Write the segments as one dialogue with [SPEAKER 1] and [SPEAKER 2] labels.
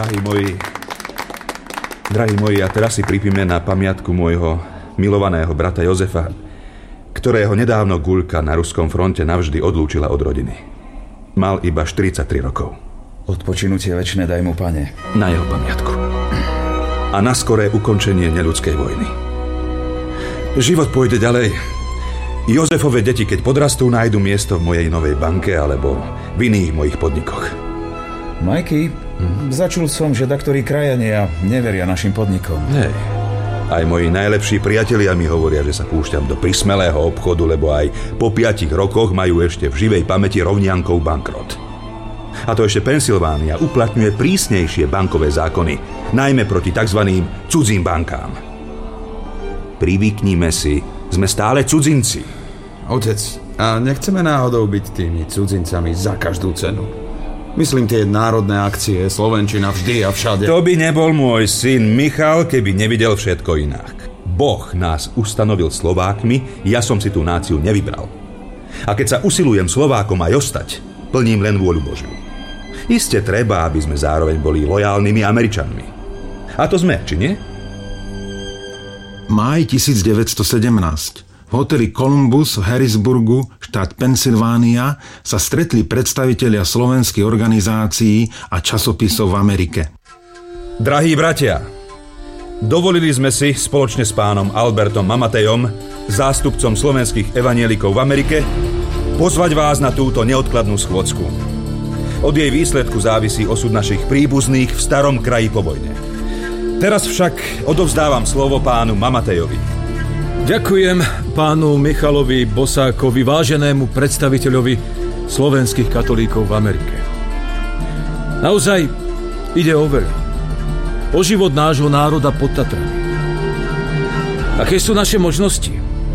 [SPEAKER 1] Drahí moji, a teraz si pripíme na pamiatku môjho milovaného brata Jozefa, ktorého nedávno guľka na ruskom fronte navždy odlúčila od rodiny. Mal iba 43 rokov.
[SPEAKER 2] Odpočinutie večné daj mu, Pane.
[SPEAKER 1] Na jeho pamiatku. A na skoré ukončenie neľudskej vojny. Život pôjde ďalej. Jozefove deti, keď podrastú, nájdu miesto v mojej novej banke alebo v iných mojich podnikoch.
[SPEAKER 2] Majky, začul som, že daktorí krajania neveria našim podnikom.
[SPEAKER 1] Hej. Aj moji najlepší priatelia mi hovoria, že sa púšťam do prismelého obchodu, lebo aj po 5 rokoch majú ešte v živej pamäti rovniankov bankrot. A to ešte Pensylvánia uplatňuje prísnejšie bankové zákony, najmä proti tzv. Cudzím bankám. Privyknime si, sme stále cudzinci.
[SPEAKER 3] Otec, a nechceme náhodou byť tými cudzincami za každú cenu? Myslím tie národné akcie, Slovenčina vždy a všade.
[SPEAKER 1] To by nebol môj syn Michal, keby nevidel všetko inak. Boh nás ustanovil Slovákmi, ja som si tú náciu nevybral. A keď sa usilujem Slovákom aj ostať, plním len vôľu Božiu. Iste treba, aby sme zároveň boli lojálnymi Američanmi. A to sme, či nie?
[SPEAKER 4] Máj 1917. V hoteli Columbus v Harrisburgu, štát Pensylvánia, sa stretli predstavitelia slovenských organizácií a časopisov v Amerike.
[SPEAKER 1] Drahí bratia, dovolili sme si spoločne s pánom Albertom Mamatejom, zástupcom slovenských evanielikov v Amerike, pozvať vás na túto neodkladnú schôdzku. Od jej výsledku závisí osud našich príbuzných v starom kraji po vojne. Teraz však odovzdávam slovo pánu Mamatejovi.
[SPEAKER 5] Ďakujem pánu Michalovi Bosákovi, váženému predstaviteľovi slovenských katolíkov v Amerike. Naozaj ide o veľa. O život nášho národa pod Tatrami. Aké sú naše možnosti?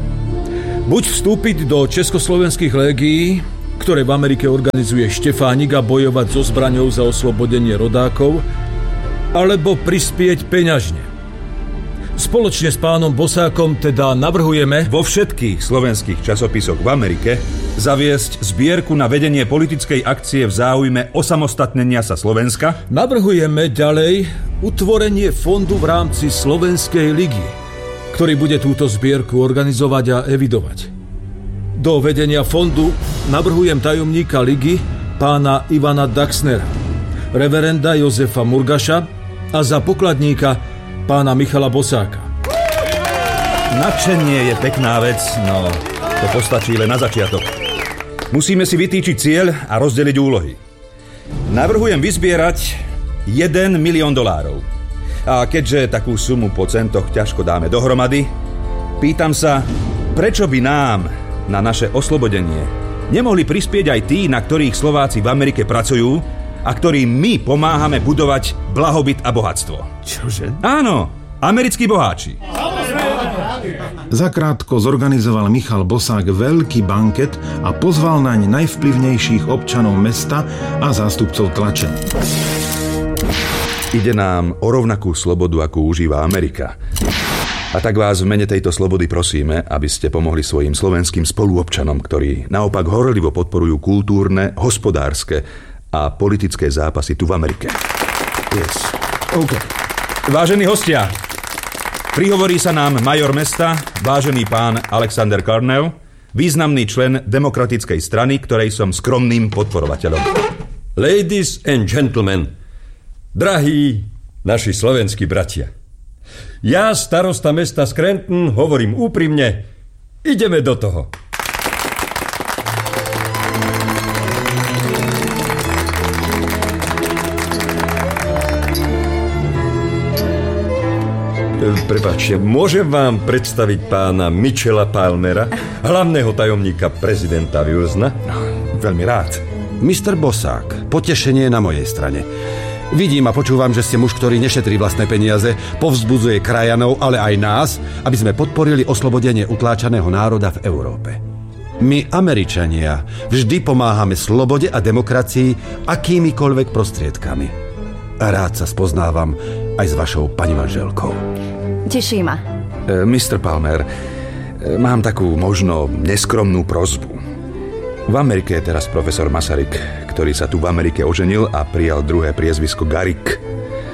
[SPEAKER 5] Buď vstúpiť do československých légií, ktoré v Amerike organizuje Štefánik, a bojovať so zbraňou za oslobodenie rodákov, alebo prispieť peňažne. Spoločne s pánom Bosákom teda navrhujeme
[SPEAKER 1] vo všetkých slovenských časopisoch v Amerike zaviesť zbierku na vedenie politickej akcie v záujme osamostatnenia sa Slovenska.
[SPEAKER 5] Navrhujeme ďalej utvorenie fondu v rámci Slovenskej ligy, ktorý bude túto zbierku organizovať a evidovať. Do vedenia fondu navrhujem tajomníka ligy pána Ivana Daxnera, reverenda Jozefa Murgaša a za pokladníka pána Michala Bosáka.
[SPEAKER 1] Nadšenie je pekná vec, no to postačí len na začiatok. Musíme si vytýčiť cieľ a rozdeliť úlohy. Navrhujem vyzbierať $1 milión. A keďže takú sumu po centoch ťažko dáme dohromady, pýtam sa, prečo by nám na naše oslobodenie nemohli prispieť aj tí, na ktorých Slováci v Amerike pracujú a ktorým my pomáhame budovať blahobyt a bohatstvo.
[SPEAKER 3] Čože?
[SPEAKER 1] Áno, americkí boháči.
[SPEAKER 4] Zakrátko zorganizoval Michal Bosák veľký banket a pozval naň najvplyvnejších občanov mesta a zástupcov tlače.
[SPEAKER 1] Ide nám o rovnakú slobodu, akú užíva Amerika. A tak vás v mene tejto slobody prosíme, aby ste pomohli svojim slovenským spoluobčanom, ktorí naopak horlivo podporujú kultúrne, hospodárske a politické zápasy tu v Amerike.
[SPEAKER 3] Yes. OK.
[SPEAKER 1] Vážení hostia, prihovorí sa nám major mesta, vážený pán Alexander Carnell, významný člen Demokratickej strany, ktorej som skromným podporovateľom.
[SPEAKER 6] Ladies and gentlemen, drahí naši slovenskí bratia, ja, starosta mesta Scranton, hovorím úprimne, ideme do toho. Prepáčte, môžem vám predstaviť pána Michela Palmera, hlavného tajomníka prezidenta Wilsona?
[SPEAKER 1] Veľmi rád.
[SPEAKER 7] Mr. Bosák, potešenie na mojej strane. Vidím a počúvam, že ste muž, ktorý nešetrí vlastné peniaze, povzbudzuje krajanov, ale aj nás, aby sme podporili oslobodenie utláčaného národa v Európe. My, Američania, vždy pomáhame slobode a demokracii akýmikoľvek prostriedkami. A rád sa spoznávam aj s vašou pani manželkou.
[SPEAKER 8] Teší ma.
[SPEAKER 1] Mr. Palmer, mám takú možno neskromnú prosbu. V Amerike je teraz profesor Masaryk, ktorý sa tu v Amerike oženil a prijal druhé priezvisko Garik.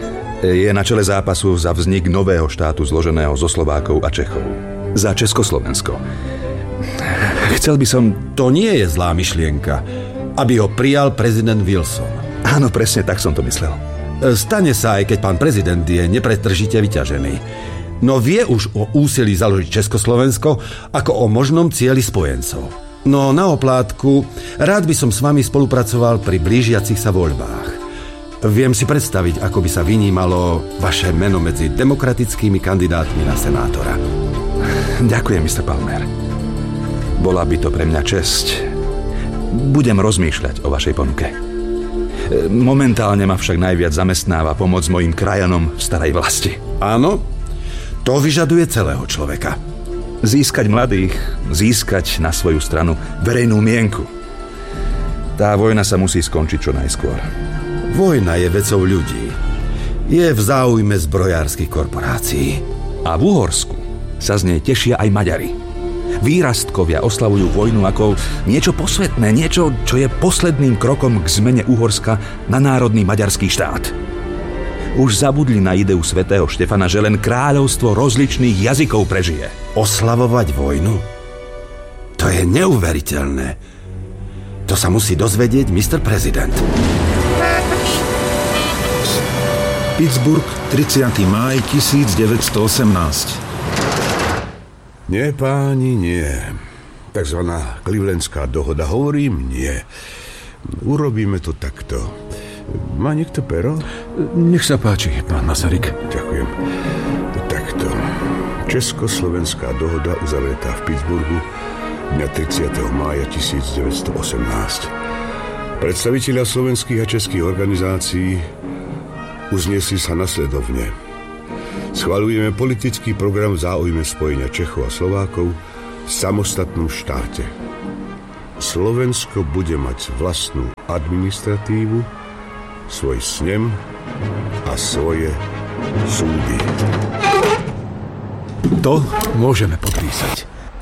[SPEAKER 1] Je na čele zápasu za vznik nového štátu zloženého zo Slovákov a Čechov. Za Československo. Chcel by som...
[SPEAKER 7] To nie je zlá myšlienka, aby ho prijal prezident Wilson.
[SPEAKER 1] Áno, presne tak som to myslel.
[SPEAKER 7] Stane sa, aj keď pán prezident je nepretržite vyťažený. No vie už o úsilí založiť Československo ako o možnom cieli spojencov. No na oplátku, rád by som s vami spolupracoval pri blížiacich sa voľbách. Viem si predstaviť, ako by sa vynímalo vaše meno medzi demokratickými kandidátmi na senátora.
[SPEAKER 1] Ďakujem, Mr. Palmer. Bola by to pre mňa česť. Budem rozmýšľať o vašej ponuke. Momentálne ma však najviac zamestnáva pomoc mojim krajanom v starej vlasti.
[SPEAKER 7] Áno, to vyžaduje celého človeka.
[SPEAKER 1] Získať mladých, získať na svoju stranu verejnú mienku. Tá vojna sa musí skončiť čo najskôr.
[SPEAKER 7] Vojna je vecou ľudí. Je v záujme zbrojárskych korporácií.
[SPEAKER 1] A v Uhorsku sa z nej tešia aj Maďari. Výrastkovia oslavujú vojnu ako niečo posvetné, niečo, čo je posledným krokom k zmene Uhorska na národný maďarský štát. Už zabudli na ideu svätého Štefana, že len kráľovstvo rozličných jazykov prežije.
[SPEAKER 7] Oslavovať vojnu? To je neuveriteľné. To sa musí dozvedieť Mr. Prezident.
[SPEAKER 4] Pittsburgh, 30. máj 1918.
[SPEAKER 8] Nie, páni, nie. Takzvaná Clevelandská dohoda. Hovorím nie. Urobíme to takto. Má niekto pero?
[SPEAKER 5] Nech sa páči, pán Masaryk.
[SPEAKER 8] Ďakujem. Takto. Československá dohoda uzavretá v Pittsburghu dňa 30. mája 1918. Predstavitelia slovenských a českých organizácií uzniesli sa nasledovne. Schvaľujeme politický program v záujme spojenia Čechov a Slovákov v samostatnom štáte. Slovensko bude mať vlastnú administratívu, svoj snem a svoje súdy.
[SPEAKER 5] To môžeme podpísať.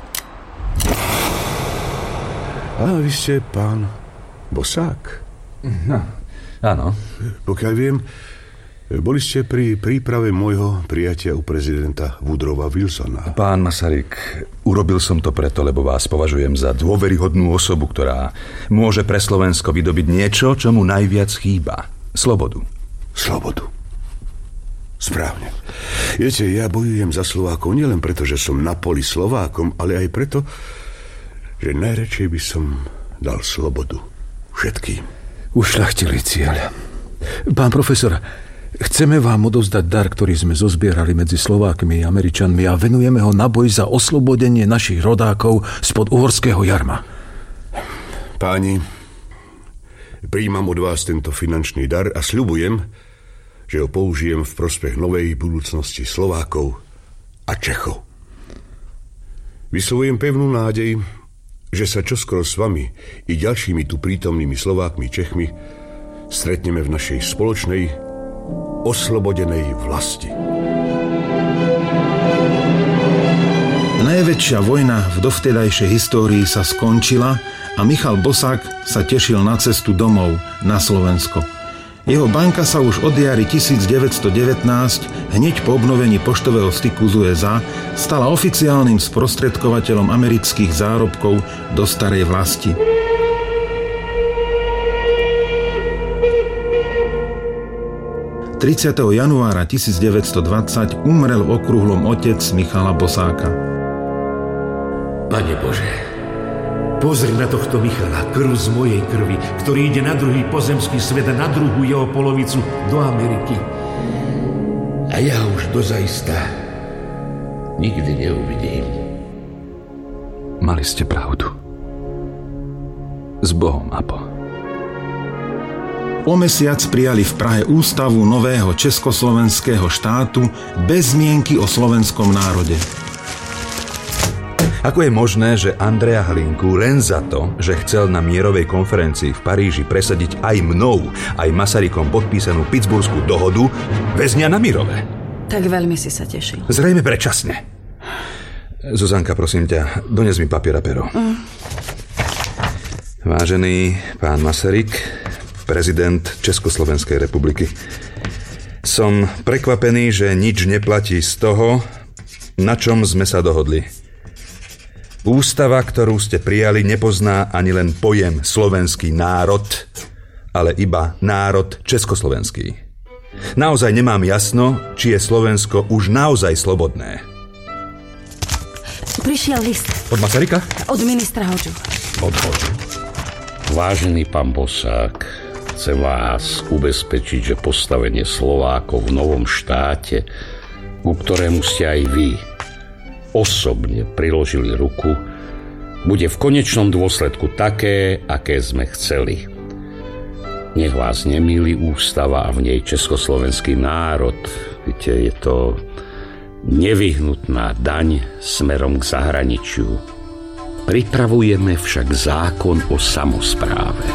[SPEAKER 8] A vy ste pán Bosák?
[SPEAKER 1] No, áno.
[SPEAKER 8] Pokiaľ viem, boli ste pri príprave môjho prijatia u prezidenta Woodrowa Wilsona.
[SPEAKER 1] Pán Masaryk, urobil som to preto, lebo vás považujem za dôveryhodnú osobu, ktorá môže pre Slovensko vydobiť niečo, čo mu najviac chýba. Slobodu.
[SPEAKER 8] Slobodu. Správne. Viete, ja bojujem za Slovákov nielen preto, že som na poli Slovákom, ale aj preto, že najradšej by som dal slobodu všetkým.
[SPEAKER 5] Ušľachtilý cieľ. Pán profesor, chceme vám odovzdať dar, ktorý sme zozbierali medzi Slovákmi a Američanmi a venujeme ho na boj za oslobodenie našich rodákov spod uhorského jarma.
[SPEAKER 8] Páni, prijímam od vás tento finančný dar a sľubujem, že ho použijem v prospech novej budúcnosti Slovákov a Čechov. Vyslovujem pevnú nádej, že sa čoskoro s vami i ďalšími tu prítomnými Slovákmi Čechmi stretneme v našej spoločnej oslobodenej vlasti.
[SPEAKER 4] Najväčšia vojna v dovtedajšej histórii sa skončila a Michal Bosák sa tešil na cestu domov na Slovensko. Jeho banka sa už od jary 1919, hneď po obnovení poštového styku z USA, stala oficiálnym sprostredkovateľom amerických zárobkov do starej vlasti. ...30. januára 1920 umrel v Okrúhlom otec Michala Bosáka.
[SPEAKER 9] Pane Bože, pozri na tohto Michala, krv z mojej krvi, ktorý ide na druhý pozemský svet a na druhú jeho polovicu do Ameriky. A ja už dozaista nikdy neuvidím.
[SPEAKER 1] Mali ste pravdu. S Bohom, Apo.
[SPEAKER 4] O mesiac prijali v Prahe ústavu nového československého štátu bez zmienky o slovenskom národe.
[SPEAKER 1] Ako je možné, že Andreja Hlinku len za to, že chcel na mierovej konferencii v Paríži presadiť aj mnou, aj Masarykom podpísanú Pittsburghskú dohodu, väznia na Mirove?
[SPEAKER 10] Tak veľmi si sa tešil.
[SPEAKER 1] Zrejme predčasne. Zuzanka, prosím ťa, dones mi papier a pero. Vážený pán Masaryk, prezident Československej republiky, Som prekvapený, že nič neplatí z toho, na čom sme sa dohodli. Ústava, ktorú ste prijali, nepozná ani len pojem slovenský národ, ale iba národ československý. Naozaj nemám jasno, či je Slovensko už naozaj slobodné.
[SPEAKER 10] Prišiel list.
[SPEAKER 1] Od Masaryka?
[SPEAKER 10] Od ministra Hodžu.
[SPEAKER 1] Od Hodžu.
[SPEAKER 11] Vážený pán Bosák, chcem vás ubezpečiť, že postavenie Slovákov v novom štáte, ku ktorému ste aj vy osobne priložili ruku, bude v konečnom dôsledku také, aké sme chceli. Nech vás nemýli ústava a v nej československý národ. Viete, je to nevyhnutná daň smerom k zahraničiu. Pripravujeme však zákon o samospráve.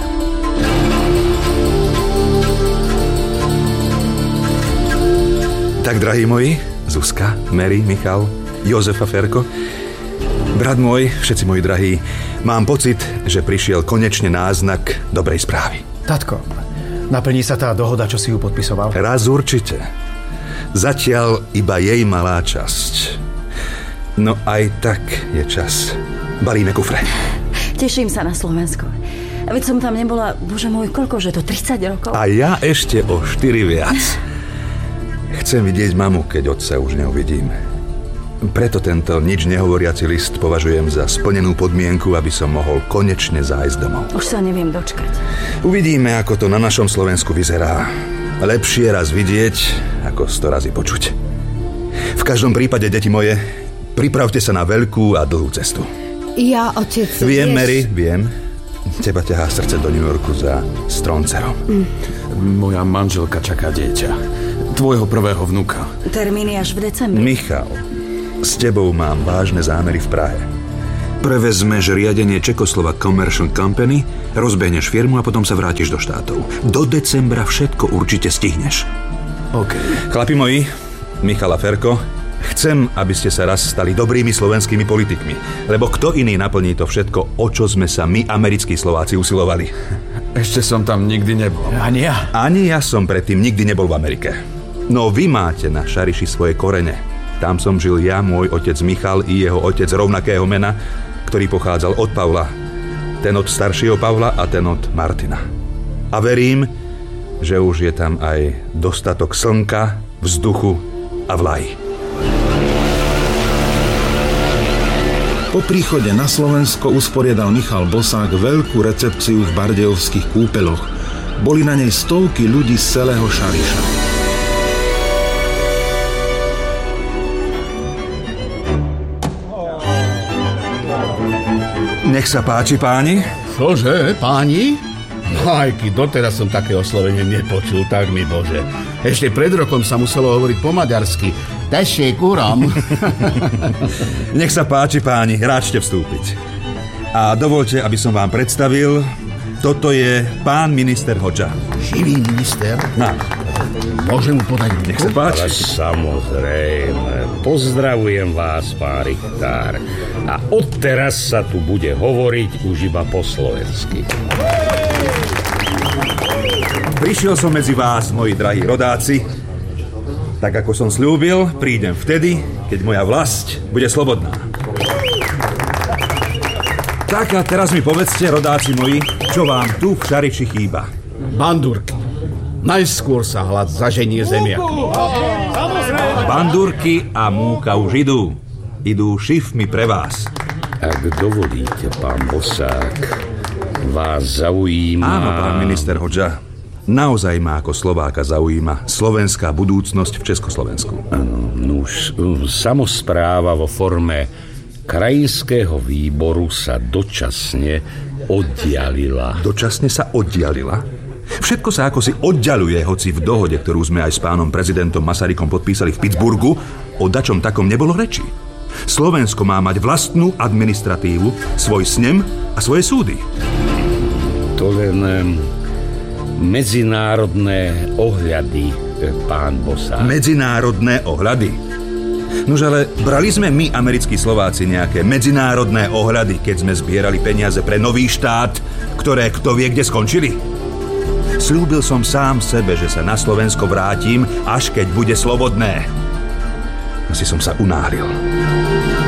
[SPEAKER 1] Tak, drahí moji, Zuzka, Mary, Michal, Jozef a Ferko, brat môj, všetci moji drahí, mám pocit, že prišiel konečne náznak dobrej správy.
[SPEAKER 12] Tatko, naplní sa tá dohoda, čo si ju podpisoval?
[SPEAKER 1] Raz určite. Zatiaľ iba jej malá časť. No aj tak je čas. Balíme kufre.
[SPEAKER 10] Teším sa na Slovensko. Veď som tam nebola, bože môj, koľkože to, 30 rokov?
[SPEAKER 1] A ja ešte o 4 viac. Chcem vidieť mamu, keď otca už neuvidím. Preto tento nič nehovoriaci list považujem za splnenú podmienku, aby som mohol konečne zájsť domov.
[SPEAKER 10] Už sa neviem dočkať.
[SPEAKER 1] Uvidíme, ako to na našom Slovensku vyzerá. Lepšie raz vidieť, ako 100 razy počuť. V každom prípade, deti moje, pripravte sa na veľkú a dlhú cestu.
[SPEAKER 13] Ja, otec,
[SPEAKER 1] Viem, Mary, viem. Teba ťahá srdce do New Yorku za stroncerom.
[SPEAKER 3] Moja manželka čaká dieťa. Tvojho prvého vnuka.
[SPEAKER 10] Termín je až v decembri.
[SPEAKER 1] Michal, s tebou mám vážne zámery v Prahe. Prevezmeš riadenie Czechoslovak Commercial Company, rozbehneš firmu a potom sa vrátiš do štátov. Do decembra všetko určite stihneš.
[SPEAKER 3] OK.
[SPEAKER 1] Chlapi moji, Michal a Ferko, chcem, aby ste sa raz stali dobrými slovenskými politikmi, lebo kto iný naplní to všetko, o čo sme sa my, americkí Slováci, usilovali.
[SPEAKER 3] Ešte som tam nikdy nebol.
[SPEAKER 12] Ani ja.
[SPEAKER 1] Ani ja som predtým nikdy nebol v Amerike. No vy máte na Šariši svoje korene. Tam som žil ja, môj otec Michal i jeho otec rovnakého mena, ktorý pochádzal od Pavla. Ten od staršieho Pavla a ten od Martina. A verím, že už je tam aj dostatok slnka, vzduchu a vlaji.
[SPEAKER 4] Po príchode na Slovensko usporiadal Michal Bosák veľkú recepciu v Bardejovských kúpeľoch. Boli na nej stovky ľudí z celého Šariša.
[SPEAKER 1] Nech sa páči, páni.
[SPEAKER 9] Čože, páni? No aj keď doteraz som také oslovenie nepočul, tak mi bože. Ešte pred rokom sa muselo hovoriť po maďarsky. Teší kurom.
[SPEAKER 1] Nech sa páči, páni, ráčte vstúpiť. A dovolte, aby som vám predstavil, toto je pán minister Hodža.
[SPEAKER 9] Živý minister?
[SPEAKER 1] No.
[SPEAKER 9] Môžem mu podať ruku?
[SPEAKER 1] Nech sa páči.
[SPEAKER 11] Ale samozrejme. Pozdravujem vás, pán Richtár. A odteraz sa tu bude hovoriť už iba po slovensky.
[SPEAKER 1] Prišiel som medzi vás, moji drahí rodáci. Tak ako som sľúbil, prídem vtedy, keď moja vlast bude slobodná. Tak a teraz mi povedzte, rodáci moji, čo vám tu v Šariši chýba.
[SPEAKER 9] Bandurky. Najskôr sa hlad zaženie zemiakom.
[SPEAKER 1] Bandurky a múka už idú. Idú šifmy pre vás.
[SPEAKER 11] Ak dovolíte, pán Bosák, vás zaujíma...
[SPEAKER 1] Áno, pán minister Hodža. Naozaj ma ako Slováka zaujíma slovenská budúcnosť v Československu.
[SPEAKER 11] Áno, nuž, samospráva vo forme krajinského výboru sa dočasne oddialila.
[SPEAKER 1] Dočasne sa oddialila? Všetko sa ako si oddialuje, hoci v dohode, ktorú sme aj s pánom prezidentom Masarykom podpísali v Pittsburghu, o dačom takom nebolo reči. Slovensko má mať vlastnú administratívu, svoj snem a svoje súdy.
[SPEAKER 11] To len medzinárodné ohľady, pán Bosák.
[SPEAKER 1] Medzinárodné ohľady? Nož ale brali sme my, americkí Slováci, nejaké medzinárodné ohľady, keď sme zbierali peniaze pre nový štát, ktoré kto vie, kde skončili? Sľúbil som sám sebe, že sa na Slovensko vrátim, až keď bude slobodné. Asi som sa unáhlil.